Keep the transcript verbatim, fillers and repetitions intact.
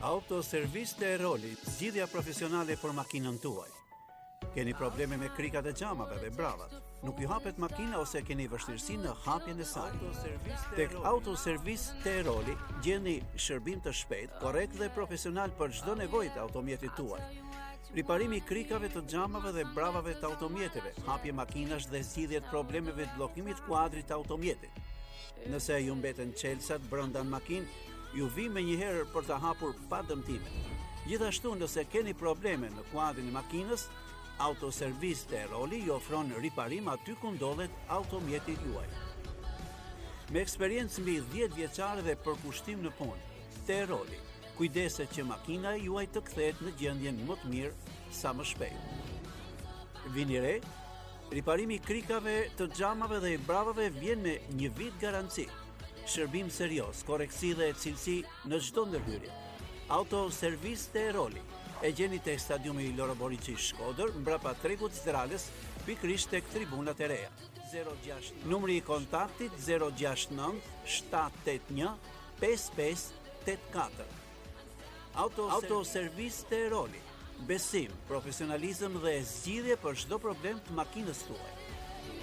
Autoservis të Eroli, zgjidhja profesionale për makinën tuaj. Keni probleme me krikat e xhamave dhe bravat, nuk ju hapet makina ose keni vështirësi në hapjen e saj. Tek Autoservis të Eroli gjeni shërbim të shpejtë, korrekt dhe profesional për çdo nevojë të automjetit tuaj. Riparimi i krikave të xhamave dhe bravave të automjeteve, hapje makinash dhe zgjidhje të problemeve të bllokimit kuadrit të automjetit. Nëse ju mbeten çelësat brenda në makinë, ju vi me njëherë për të hapur pa dëmtime. Gjithashtu, nëse keni probleme në kuadrin e makinës, Autoservis të Eroli ju ofron riparim aty ku ndodhet automjeti juaj. Me eksperiencë mbi dhjetë vjeçare dhe përkushtim në punë, të Eroli kujdeset që makina juaj të kthehet në gjendjen më të mirë sa më shpejt. Vini re, riparimi i krikave të xhamave dhe i bravave vjen me një vit garanci. Shërbim serioz, koreksi dhe cilësi në çdo ndërhyrje. Autoservis të Eroli e gjeni tek stadiumi Loro Boriçi Shkodër, mbrapa tregut Zdralës, pikërisht tek tribunat e reja. Numri i kontaktit zero gjasht nëntë shtatë tetë një pesë pesë tetë katër. Autoservis të Eroli. Besim, profesionalizëm dhe zgjidhje për çdo problem të makinës tuaj.